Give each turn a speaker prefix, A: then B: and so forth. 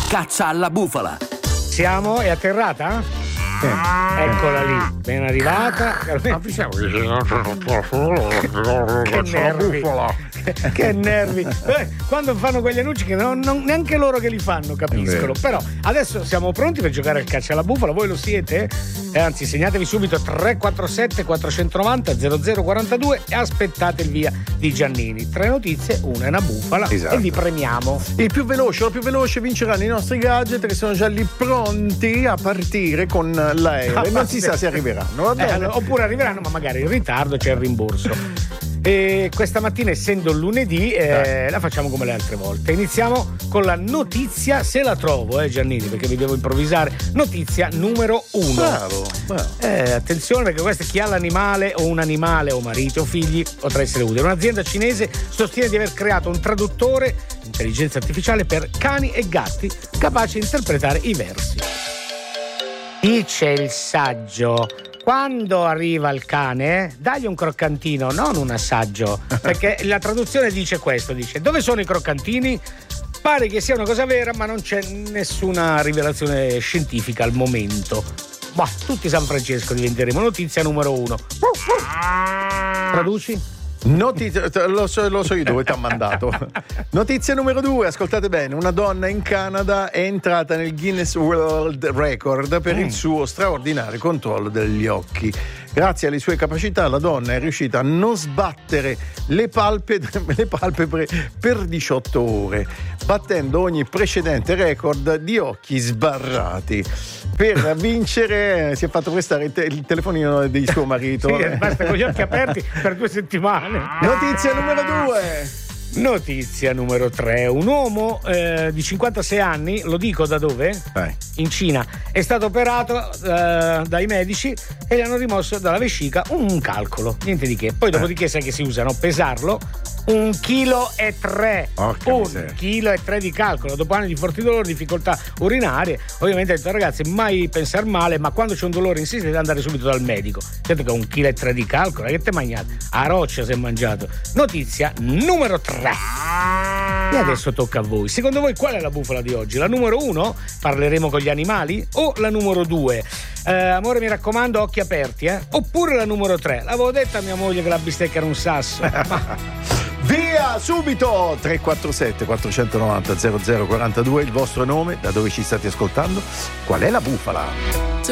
A: Caccia alla bufala.
B: Siamo? È atterrata? Eccola lì, ben arrivata. Che nervi. Che nervi. Quando fanno quegli annunci che neanche loro che li fanno capiscono. Però adesso siamo pronti per giocare al caccia alla bufala. Voi lo siete? Anzi, segnatevi subito 347 490 0042 e aspettate il via di Giannini. 3 notizie, una è una bufala. Esatto. E vi premiamo.
C: Il più veloce vinceranno i nostri gadget che sono già lì pronti a partire con l'aereo. E non si sa se arriveranno, va bene?
B: Oppure arriveranno, ma magari in ritardo, c'è il rimborso. E questa mattina, essendo lunedì, la facciamo come le altre volte. Iniziamo con la notizia, se la trovo, Giannini, perché vi devo improvvisare. Notizia numero 1.
C: Bravo.
B: Attenzione, perché questo è chi ha l'animale o un animale o marito o figli potrà essere utile. Un'azienda cinese sostiene di aver creato un traduttore intelligenza artificiale per cani e gatti capace di interpretare i versi. Dice il saggio: quando arriva il cane, dagli un croccantino, non un assaggio. Perché la traduzione dice questo: dice, dove sono i croccantini? Pare che sia una cosa vera, ma non c'è nessuna rivelazione scientifica al momento. Tutti San Francesco diventeremo. Notizia numero 1. Traduci?
C: Notizia, lo so io dove ti ha mandato. Notizia numero 2, ascoltate bene: una donna in Canada è entrata nel Guinness World Record per il suo straordinario controllo degli occhi. Grazie alle sue capacità la donna è riuscita a non sbattere le palpebre per 18 ore, battendo ogni precedente record di occhi sbarrati. Per vincere si è fatto prestare il telefonino di suo marito.
B: Sì, basta con gli occhi aperti per 2 settimane.
C: Notizia numero 2.
B: Notizia numero 3. Un uomo di 56 anni, lo dico da dove? In Cina, è stato operato dai medici e gli hanno rimosso dalla vescica un calcolo, niente di che. Poi dopodiché sai che si usano? Pesarlo. 1,3 kg. 1,3 kg di calcolo. Dopo anni di forti dolori, difficoltà urinarie, ovviamente ha detto: ragazzi, mai pensare male, ma quando c'è un dolore insistete andare subito dal medico. Certo che 1,3 kg di calcolo, che te mangiate? A roccia si è mangiato. Notizia numero 3. E adesso tocca a voi. Secondo voi qual è la bufala di oggi? La numero 1? Parleremo con gli animali? O la numero 2? Amore, mi raccomando, occhi aperti, Oppure la numero 3? L'avevo detta a mia moglie che la bistecca era un sasso.
C: Via subito 347 490 0042, il vostro nome, da dove ci state ascoltando, qual è la bufala?